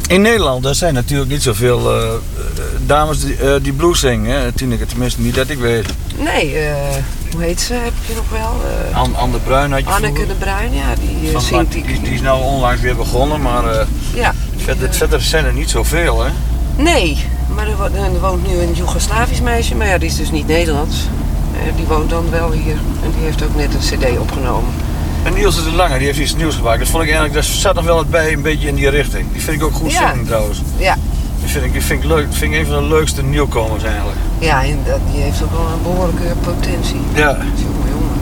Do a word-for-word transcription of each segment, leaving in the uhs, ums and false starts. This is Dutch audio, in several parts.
In Nederland daar zijn natuurlijk niet zoveel uh, dames die, uh, die blues zingen. Hè? Tineke, tenminste niet dat ik weet. Nee, uh, hoe heet ze? Heb je nog wel? Uh, An Anne de Bruin had je Anneke vroeger. de Bruin, ja, die uh, Van, zingt... die, die, die is nou onlangs weer begonnen, maar uh, ja, verder, uh, verder zijn er niet zoveel, hè? Nee, maar er, er woont nu een Joegoslavisch meisje, maar ja, die is dus niet Nederlands. Uh, die woont dan wel hier en die heeft ook net een cd opgenomen. En Niels de Lange, die heeft iets nieuws gemaakt. Dat vond ik eigenlijk, dat zat nog wel wat bij, een beetje in die richting. Die vind ik ook goed ja. zingen trouwens. Ja. Die vind ik, die vind ik leuk. Die vind ik een van de leukste nieuwkomers eigenlijk. Ja, en dat, die heeft ook wel een behoorlijke potentie. Ja. Jongen, jongen.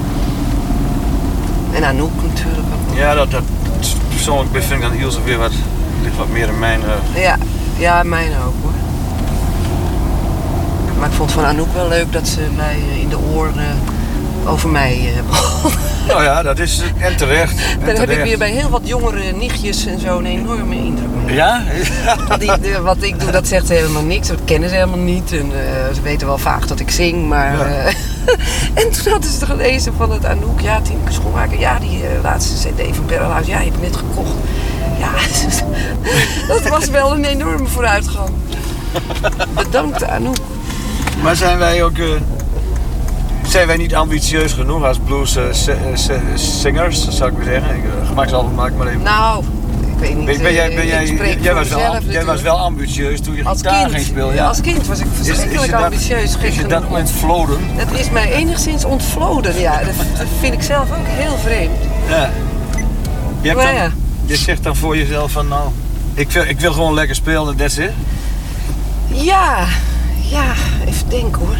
En Anouk natuurlijk ook. Ja, dat, dat persoonlijk vind ik dan Ilse weer wat, ligt wat meer in mijn... Uh... Ja, ja, mijn ook hoor. Maar ik vond van Anouk wel leuk dat ze mij in de oren uh, over mij uh, begon. Nou ja, dat is en terecht. En Daar terecht. heb ik weer bij heel wat jongere nichtjes en zo een enorme indruk mee. Ja? Die, de, wat ik doe, dat zegt ze helemaal niks. Dat kennen ze helemaal niet. En, uh, ze weten wel vaak dat ik zing, maar... Ja. Uh, en toen hadden ze gelezen van het Anouk. Ja, Tineke Schoenmaker. Ja, die uh, laatste cd van Perlhuis. Ja, die heb ik net gekocht. Ja, dat was wel een enorme vooruitgang. Bedankt Anouk. Maar zijn wij ook... Uh, zijn wij niet ambitieus genoeg als blues uh, singers, zou ik maar zeggen? Ik, uh, gemakshalve maak maar even. Nou, ik weet niet. Ben, ben jij, ben jij, jij, jij, was mezelf, wel, jij was wel ambitieus toen je als gitaar kind, ging spelen. Ja, ja. als kind was ik verschrikkelijk is, is ambitieus. Dat, is je dat ontvloden? Dat is mij enigszins ontvloden, ja. Dat, dat vind ik zelf ook heel vreemd. Ja. Je, hebt maar dan, ja. je zegt dan voor jezelf van nou, ik wil, ik wil gewoon lekker spelen, that's it? Ja, ja, even denken hoor.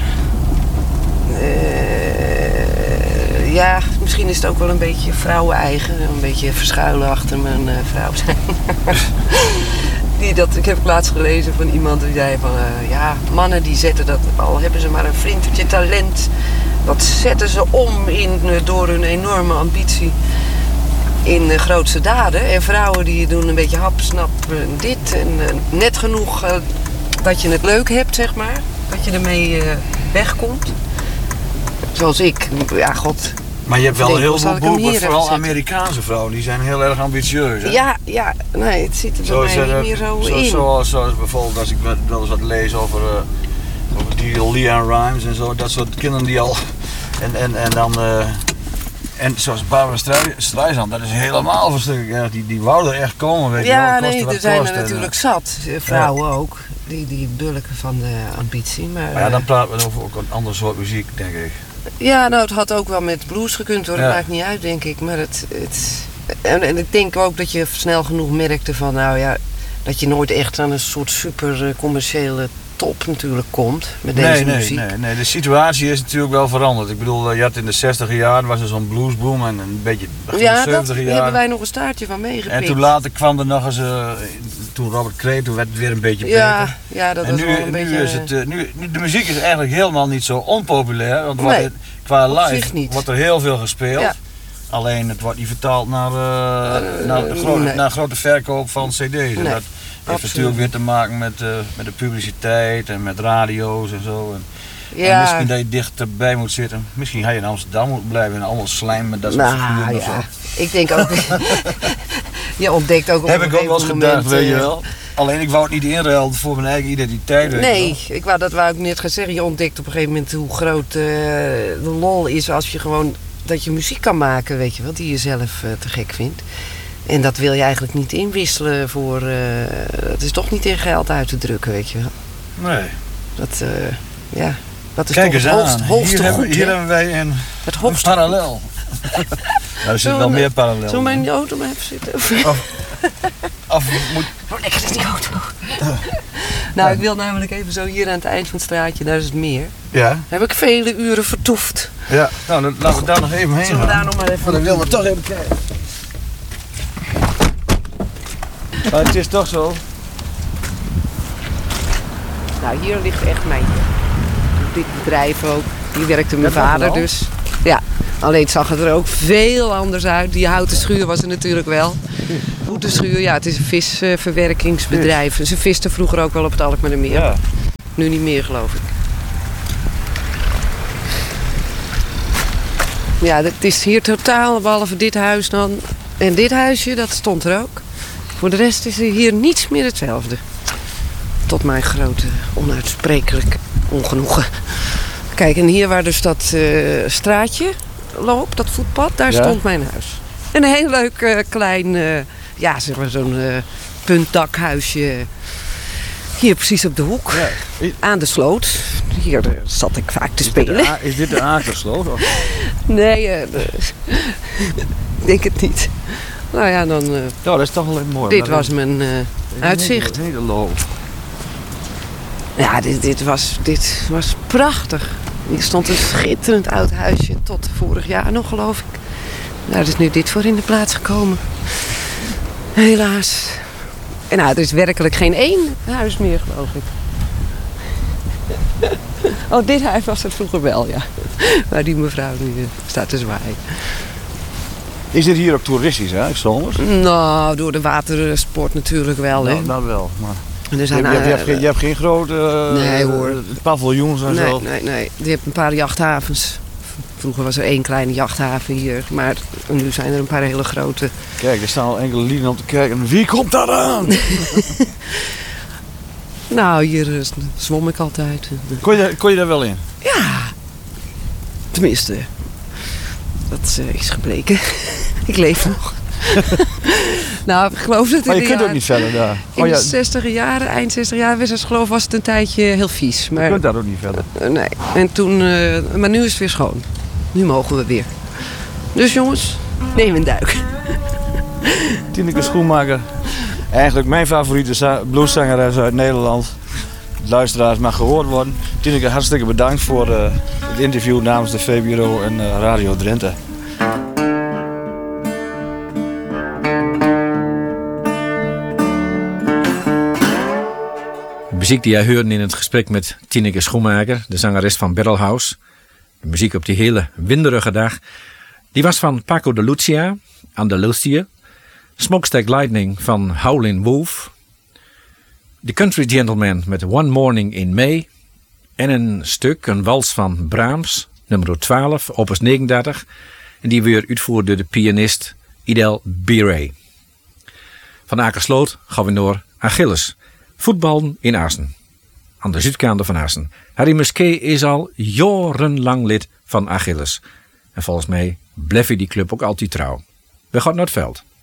Uh, ja, misschien is het ook wel een beetje vrouwen-eigen. Een beetje verschuilen achter mijn uh, vrouw zijn. die, dat, ik heb laatst gelezen van iemand die zei van... Uh, ja, mannen die zetten dat, al hebben ze maar een flintertje talent... dat zetten ze om in, uh, door hun enorme ambitie in uh, grootste daden. En vrouwen die doen een beetje hap, snap, uh, dit. En uh, net genoeg uh, dat je het leuk hebt, zeg maar. Dat je ermee uh, wegkomt. Zoals ik. Ja, god. Maar je hebt wel denk, heel veel beroepen, vooral hebben Amerikaanse vrouwen. Die zijn heel erg ambitieus, hè? Ja, ja. Nee, het zit er bij mij niet meer zo, zo in. Zoals, zoals bijvoorbeeld als ik wel eens wat lees over, uh, over die Leanne Rimes en zo. Dat soort kinderen die al... En, en, en dan... Uh, en zoals Barbara Streisand, dat is helemaal verschrikkelijk. Die, die wou er echt komen, weet je ja, wel. nee, er zijn er natuurlijk zat. Vrouwen ja. ook. Die, die bulken van de ambitie. Maar, maar ja, dan praten we over ook een ander soort muziek, denk ik. Ja, nou, het had ook wel met blues gekund hoor. Dat ja. maakt niet uit, denk ik. Maar het... het en, en ik denk ook dat je snel genoeg merkte van, nou ja... dat je nooit echt aan een soort super commerciële top natuurlijk komt met deze nee, nee, muziek. Nee, nee, de situatie is natuurlijk wel veranderd. Ik bedoel, je had in de zestiger jaren was er zo'n bluesboom en een beetje begin ja, de zeventiger jaar. Ja, daar hebben wij nog een staartje van meegepikt. En toen later kwam er nog eens, uh, toen Robert Cray, toen werd het weer een beetje beter. Ja, ja, dat en was nu, wel een nu beetje... Is het, uh, nu, de muziek is eigenlijk helemaal niet zo onpopulair, want nee, het, qua live wordt er heel veel gespeeld. Ja. Alleen het wordt niet vertaald naar, uh, uh, naar, de grote, nee. naar grote verkoop van cd's. Nee. En dat heeft natuurlijk weer te maken met, uh, met de publiciteit en met radio's en zo. En, ja. en misschien dat je dichterbij moet zitten. Misschien ga je in Amsterdam moeten blijven en allemaal slijm met dat soort nou, figuren ja. of zo. Ik denk ook... je ontdekt ook op Heb een ik ook wel eens gedacht, moment, weet je wel. Alleen ik wou het niet inruilen voor mijn eigen identiteit. Nee, ik wou, dat wou ik net gaan zeggen. Je ontdekt op een gegeven moment hoe groot uh, de lol is als je gewoon... dat je muziek kan maken, weet je wel, die je zelf uh, te gek vindt. En dat wil je eigenlijk niet inwisselen voor... Uh, het is toch niet in geld uit te drukken, weet je wel. Nee. Dat, uh, ja, dat is Kijk toch eens het hoogst, aan. hoogste hier goed, hebben, hier hebben wij een, het hoogste een parallel. Nou, er zit wel meer parallel. Zullen we maar in die auto maar even zitten? Of, of moet... Oh, lekker is die auto. Nou, ik wil namelijk even zo hier aan het eind van het straatje, daar is het meer. Ja. Daar heb ik vele uren vertoefd. Ja, nou, dan laten we daar nog even heen Zullen we daar nog maar even... Maar dan willen we toch even kijken. Maar het is toch zo. Nou, hier ligt echt mijn... Dit bedrijf ook. Hier werkte mijn dat vader dus. Ja, alleen zag het er ook veel anders uit. Die houten schuur was er natuurlijk wel. Houten schuur, ja, het is een visverwerkingsbedrijf. Ze visten vroeger ook wel op het Alkmaardermeer. Ja. Nu niet meer, geloof ik. Ja, het is hier totaal, behalve dit huis dan. En dit huisje, dat stond er ook. Voor de rest is er hier niets meer hetzelfde. Tot mijn grote, onuitsprekelijk ongenoegen. Kijk, en hier waar dus dat uh, straatje loopt, dat voetpad, daar ja. stond mijn huis. En een heel leuk uh, klein, uh, ja, zeg maar zo'n uh, puntdakhuisje. Hier precies op de hoek, ja. aan de sloot. Hier uh, zat ik vaak te is spelen. Dit A- is dit de Akersloot? Of? Nee, uh, ik denk het niet. Nou ja, dan... Uh, ja, dat is toch wel even mooi. Dit was mijn uh, uitzicht. Een hele loop. Ja, dit, dit, was, dit was prachtig. Hier stond een schitterend oud huisje tot vorig jaar nog, geloof ik. Daar is nu dit voor in de plaats gekomen. Helaas. En nou, er is werkelijk geen één huis meer, geloof ik. Oh, dit huis was het vroeger wel, ja. Waar die mevrouw nu uh, staat te zwaaien. Is dit hier ook toeristisch, hè, zomers? Nou, door de watersport natuurlijk wel, hè. Nou, dat wel, maar... Er zijn, je, hebt, je, hebt geen, je hebt geen grote uh, nee, hoor. paviljoens en nee, zo? Nee, nee. Je hebt een paar jachthavens. Vroeger was er één kleine jachthaven hier. Maar nu zijn er een paar hele grote. Kijk, er staan al enkele lieden om te kijken. Wie komt daar aan? Nou, hier uh, zwom ik altijd. Kon je, kon je daar wel in? Ja. Tenminste. Dat uh, is gebleken. Ik leef nog. Nou, ik geloof dat in maar je de kunt jaren, ook niet verder daar. In oh, ja. de zestig jaren, eind zestig jaar, was het geloof was het een tijdje heel vies. Maar, je kunt daar ook niet verder. Uh, nee. En toen, uh, maar nu is het weer schoon. Nu mogen we weer. Dus jongens, neem een duik. Tineke Schoenmaker. Eigenlijk mijn favoriete za- blueszangeres uit Nederland. Luisteraars mag gehoord worden. Tineke, hartstikke bedankt voor uh, het interview namens de V B R O en uh, Radio Drenthe. De muziek die jij hoorde in het gesprek met Tineke Schoenmaker, de zangeres van Barrelhouse. De muziek op die hele winderige dag. Die was van Paco de Lucia, Andalusië. Smokestack Lightning van Howlin' Wolf. The Country Gentleman met One Morning in May. En een stuk, een wals van Brahms, nummer twaalf, opus negenendertig. En die weer uitvoerd door de pianist Idel Bire. Van Akersloot gaan we door Achilles. Voetbal in Assen. Aan de zuidkant van Assen. Harry Musquet is al jarenlang lid van Achilles. En volgens mij blijft die club ook altijd trouw. We gaan naar het veld.